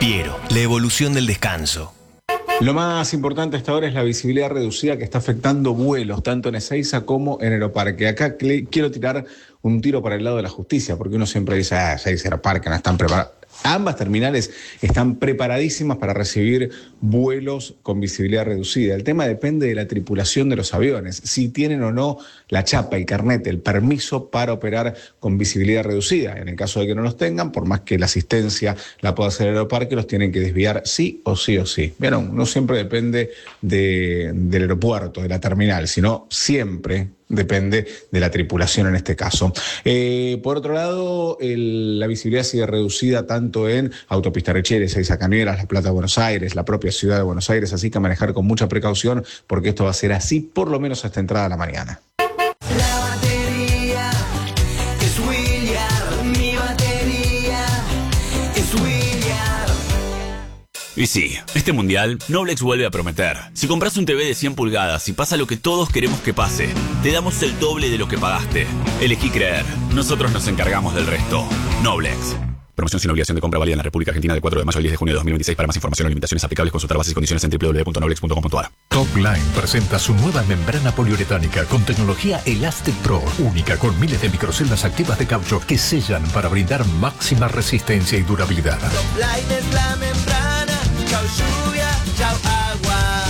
Piero, la evolución del descanso. Lo más importante hasta ahora es la visibilidad reducida que está afectando vuelos, tanto en Ezeiza como en Aeroparque. Acá quiero tirar un tiro para el lado de la justicia, porque uno siempre dice, Ezeiza, Aeroparque no están preparados. Ambas terminales están preparadísimas para recibir vuelos con visibilidad reducida. El tema depende de la tripulación de los aviones, si tienen o no la chapa, el carnet, el permiso para operar con visibilidad reducida. En el caso de que no los tengan, por más que la asistencia la pueda hacer el Aeroparque, los tienen que desviar sí o sí o sí. Vieron, no siempre depende del aeropuerto, de la terminal, sino siempre depende de la tripulación en este caso. Por otro lado, la visibilidad sigue reducida tanto en Autopista Rechiere, Ezeiza Cañuelas, La Plata, Buenos Aires, la propia ciudad de Buenos Aires, así que manejar con mucha precaución porque esto va a ser así por lo menos hasta entrada a la mañana. La batería es William, mi batería es William. Y sí, este mundial, Noblex vuelve a prometer. Si compras un TV de 100 pulgadas y pasa lo que todos queremos que pase, te damos el doble de lo que pagaste. Elegí creer. Nosotros nos encargamos del resto. Noblex. Promoción sin obligación de compra válida en la República Argentina del 4 de mayo al 10 de junio de 2026. Para más información o limitaciones aplicables, consultar bases y condiciones en www.noblex.com.ar. Topline presenta su nueva membrana poliuretánica con tecnología Elastic Pro, única con miles de microceldas activas de caucho que sellan para brindar máxima resistencia y durabilidad. Topline es la membrana, chau lluvia, chau agua.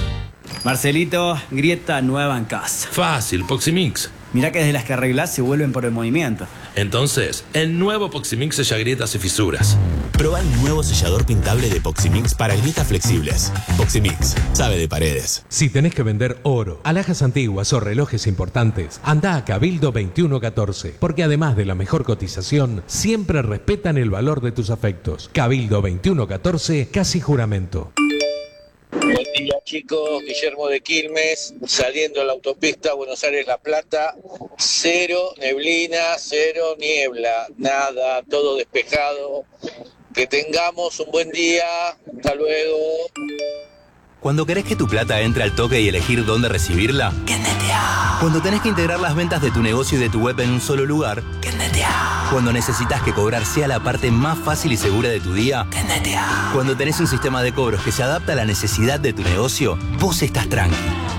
Marcelito, grieta nueva en casa. Fácil, Poximix. Mirá que desde las que arreglás se vuelven por el movimiento. Entonces, el nuevo Poximix sella grietas y fisuras. Proba el nuevo sellador pintable de Poximix para grietas flexibles. Poximix, sabe de paredes. Si tenés que vender oro, alhajas antiguas o relojes importantes, anda a Cabildo 2114, porque además de la mejor cotización, siempre respetan el valor de tus afectos. Cabildo 2114, casi juramento. Buen día, chicos. Guillermo de Quilmes, saliendo a la autopista Buenos Aires-La Plata. Cero neblina, cero niebla, nada, todo despejado. Que tengamos un buen día. Hasta luego. Cuando querés que tu plata entre al toque y elegir dónde recibirla, Kennetea. Cuando tenés que integrar las ventas de tu negocio y de tu web en un solo lugar, Kennetea. Cuando necesitas que cobrar sea la parte más fácil y segura de tu día, Kennetea. Cuando tenés un sistema de cobros que se adapta a la necesidad de tu negocio, vos estás tranqui.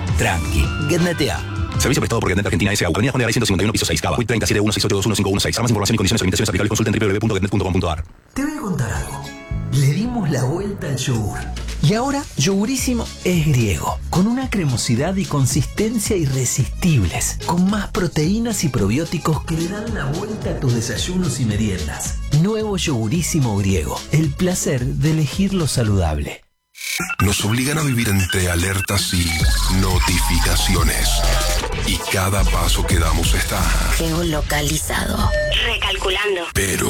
Kennetea. Servicio prestado por Getnet Argentina S.A. Avenida Juan de Garay 151, piso 6, Cava. 3716821516. Para más información y condiciones de limitaciones aplicables, consulta en www.getnet.com.ar. Te voy a contar algo. Le dimos la vuelta al yogur. Y ahora, Yogurísimo es griego, con una cremosidad y consistencia irresistibles, con más proteínas y probióticos que le dan la vuelta a tus desayunos y meriendas. Nuevo Yogurísimo griego, el placer de elegir lo saludable. Nos obligan a vivir entre alertas y notificaciones. Y cada paso que damos está geolocalizado. Recalculando. Pero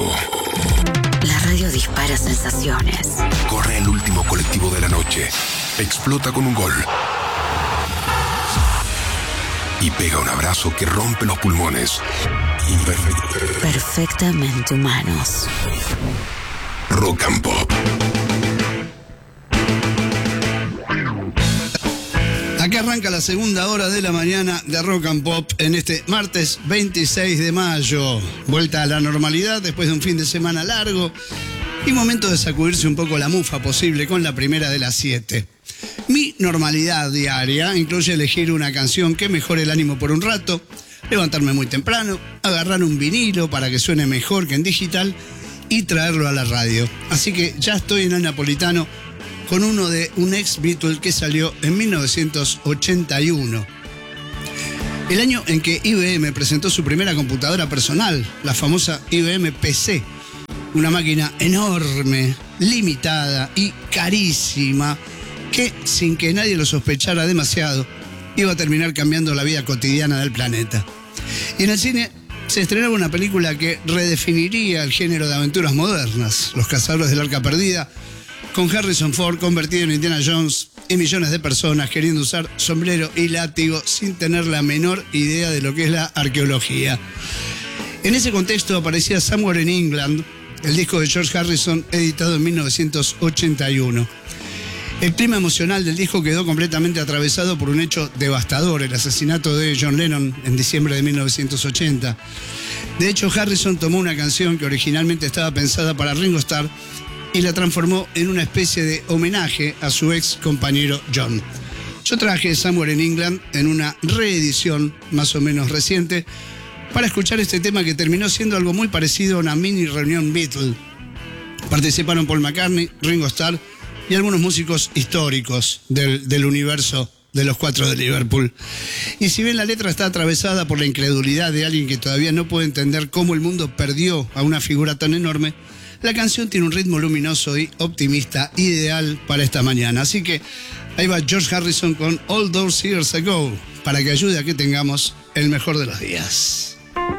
la radio dispara sensaciones. Corre el último colectivo de la noche. Explota con un gol. Y pega un abrazo que rompe los pulmones. Perfectamente humanos. Rock and Pop. Aquí arranca la segunda hora de la mañana de Rock and Pop en este martes 26 de mayo. Vuelta a la normalidad después de un fin de semana largo y momento de sacudirse un poco la mufa posible con la primera de las 7. Mi normalidad diaria incluye elegir una canción que mejore el ánimo por un rato, levantarme muy temprano, agarrar un vinilo para que suene mejor que en digital y traerlo a la radio. Así que ya estoy en el Napolitano con uno de un ex Beatle que salió en 1981. El año en que IBM presentó su primera computadora personal, la famosa IBM PC. Una máquina enorme, limitada y carísima que, sin que nadie lo sospechara demasiado, iba a terminar cambiando la vida cotidiana del planeta. Y en el cine se estrenaba una película que redefiniría el género de aventuras modernas, Los Cazadores del Arca Perdida, con Harrison Ford convertido en Indiana Jones y millones de personas queriendo usar sombrero y látigo sin tener la menor idea de lo que es la arqueología. En ese contexto aparecía Somewhere in England, el disco de George Harrison editado en 1981. El clima emocional del disco quedó completamente atravesado por un hecho devastador, el asesinato de John Lennon en diciembre de 1980. De hecho, Harrison tomó una canción que originalmente estaba pensada para Ringo Starr y la transformó en una especie de homenaje a su ex compañero John. Yo traje Somewhere in England en una reedición más o menos reciente para escuchar este tema que terminó siendo algo muy parecido a una mini reunión Beatle. Participaron Paul McCartney, Ringo Starr y algunos músicos históricos del universo de los Cuatro de Liverpool. Y si bien la letra está atravesada por la incredulidad de alguien que todavía no puede entender cómo el mundo perdió a una figura tan enorme, la canción tiene un ritmo luminoso y optimista ideal para esta mañana. Así que ahí va George Harrison con All Those Years Ago para que ayude a que tengamos el mejor de los días.